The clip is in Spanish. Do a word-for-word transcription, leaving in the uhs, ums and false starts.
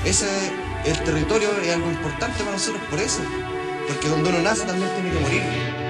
Ese, el territorio es algo importante para nosotros por eso. Porque donde uno nace también tiene que morir.